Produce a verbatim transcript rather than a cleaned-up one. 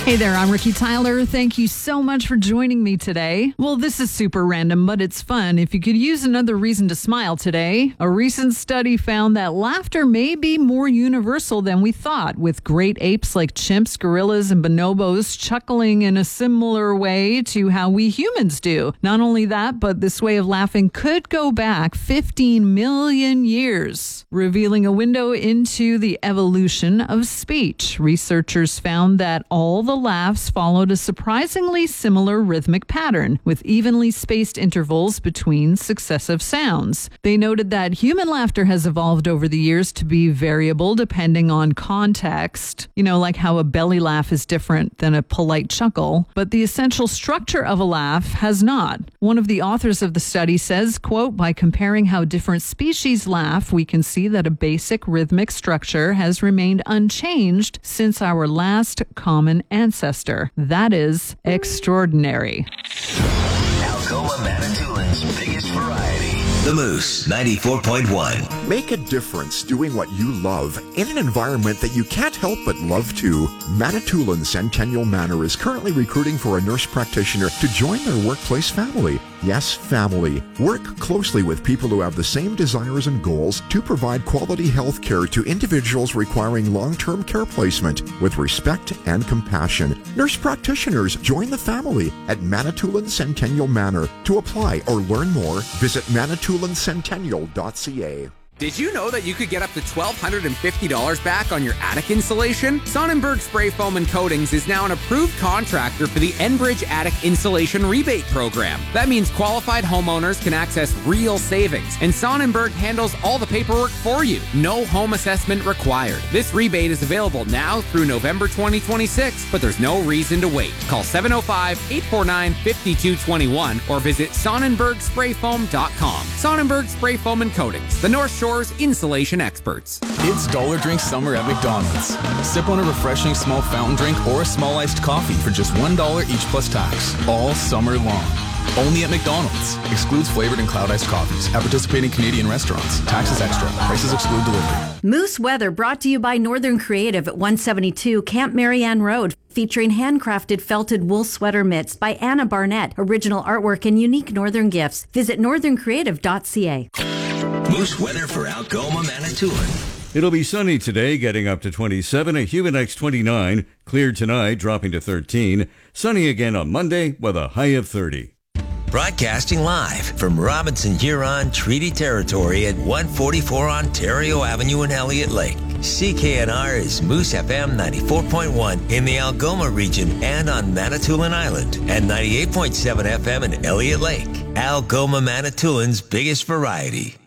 Hey there, I'm Ricky Tyler. Thank you so much for joining me today. Well, this is super random, but it's fun. If you could use another reason to smile today, a recent study found that laughter may be more universal than we thought, with great apes like chimps, gorillas, and bonobos chuckling in a similar way to how we humans do. Not only that, but this way of laughing could go back fifteen million years, revealing a window into the evolution of speech. Researchers found that all the laughs followed a surprisingly similar rhythmic pattern, with evenly spaced intervals between successive sounds. They noted that human laughter has evolved over the years to be variable depending on context, you know, like how a belly laugh is different than a polite chuckle, but the essential structure of a laugh has not. One of the authors of the study says, quote, "By comparing how different species laugh, we can see that a basic rhythmic structure has remained unchanged since our last common ancestor. ancestor. That is extraordinary." Algoma Manitoulин's biggest variety. The Moose ninety-four point one. Make a difference doing what you love in an environment that you can't help but love too. Manitoulin Centennial Manor is currently recruiting for a nurse practitioner to join their workplace family. Yes, family. Work closely with people who have the same desires and goals to provide quality health care to individuals requiring long-term care placement with respect and compassion. Nurse practitioners join the family at Manitoulin Centennial Manor. To apply or learn more, visit manitoulin centennial dot c a. Did you know that you could get up to twelve fifty dollars back on your attic insulation? Sonnenberg Spray Foam and Coatings is now an approved contractor for the Enbridge Attic Insulation Rebate Program. That means qualified homeowners can access real savings, and Sonnenberg handles all the paperwork for you. No home assessment required. This rebate is available now through November twenty twenty-six, but there's no reason to wait. Call seven oh five, eight four nine, five two two one or visit sonnenberg spray foam dot com. Sonnenberg Spray Foam and Coatings, the North Shore insulation experts. It's Dollar Drink Summer at McDonald's. Sip on a refreshing small fountain drink or a small iced coffee for just one dollar each plus tax, all summer long. Only at McDonald's. Excludes flavored and cloud iced coffees at participating Canadian restaurants. Taxes extra. Prices exclude delivery. Moose Weather brought to you by Northern Creative at one seventy-two Camp Marianne Road, featuring handcrafted felted wool sweater mitts by Anna Barnett, original artwork and unique northern gifts. Visit northern creative dot c a. Moose weather for Algoma, Manitoulin. It'll be sunny today, getting up to twenty-seven. A humid next twenty-nine. Cleared tonight, dropping to thirteen. Sunny again on Monday with a high of thirty. Broadcasting live from Robinson Huron Treaty Territory at one forty-four Ontario Avenue in Elliott Lake. C K N R is Moose F M ninety-four point one in the Algoma region and on Manitoulin Island, and ninety-eight point seven F M in Elliott Lake. Algoma Manitoulin's biggest variety.